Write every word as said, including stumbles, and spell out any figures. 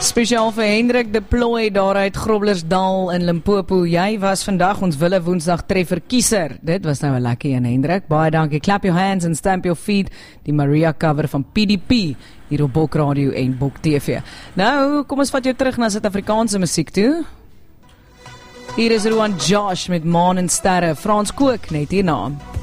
Spesiaal vir Hendrik de Plooi daar uit Groblersdal in Limpopo. Jy was vandag ons Wille Woensdag treffer kiezer. Dit was nou 'n lekker een, Hendrik. Baie dankie. Clap your hands and stamp your feet. Die Maria cover van P D P hier op Bok Radio en Bok T V. Nou, kom ons vat jou terug na Suid-Afrikaanse musiek toe. Hier is Rowan Josh met Maan en Sterre. Frans Kook net hierna.